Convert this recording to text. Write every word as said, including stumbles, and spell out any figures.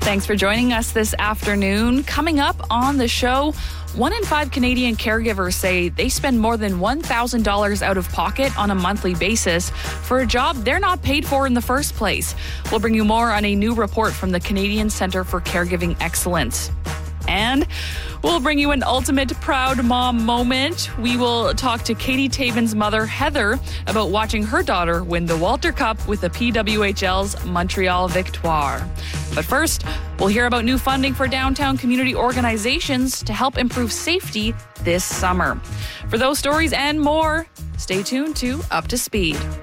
Thanks for joining us this afternoon. Coming up on the show, one in five Canadian caregivers say they spend more than one thousand dollars out of pocket on a monthly basis for a job they're not paid for in the first place. We'll bring you more on a new report from the Canadian Centre for Caregiving Excellence. And we'll bring you an ultimate proud mom moment. We will talk to Katie Taven's mother, Heather, about watching her daughter win the Walter Cup with the P W H L's Montreal Victoire. But first, we'll hear about new funding for downtown community organizations to help improve safety this summer. For those stories and more, stay tuned to Up to Speed.